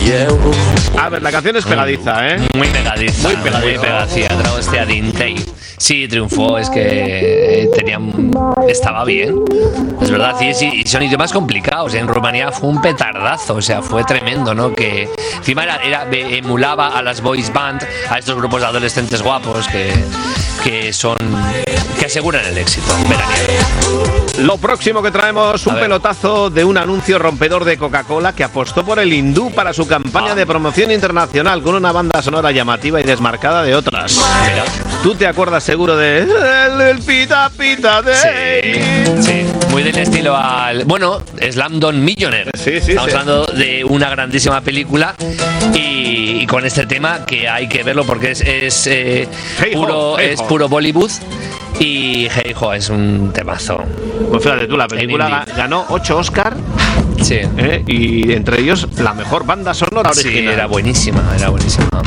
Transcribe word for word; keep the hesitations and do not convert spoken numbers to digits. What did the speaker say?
A ver, la canción es pegadiza, ¿eh? Muy pegadiza. Muy pegadiza. Muy pegadiza. Trae a Dintei. Sí, triunfó, es que tenía, estaba bien. Es verdad, sí, sí, y son idiomas complicados. En Rumanía fue un petardazo, o sea, fue tremendo, ¿no? Que encima era, era, emulaba a las boys band, a estos grupos de adolescentes guapos que, que son, que aseguran el éxito veraniego. Lo próximo que traemos, un pelotazo de un anuncio rompedor de Coca-Cola que apostó por el hindú para su campaña ah. de promoción internacional con una banda sonora llamativa y desmarcada de otras. Mira. ¿Tú te acuerdas seguro de el, el pita pita de? Sí, sí, muy del estilo al... Bueno, Slumdog Millionaire. Sí, sí, Estamos sí. hablando de una grandísima película y, y con este tema que hay que verlo porque es, es, eh, hey puro, ho, hey es ho. puro Bollywood. Y Hey Ho es un temazo. Pues fíjate tú, la película ganó ocho Oscar. Sí. ¿eh? Y entre ellos la mejor banda sonora original. Sí, era buenísima, era buenísima.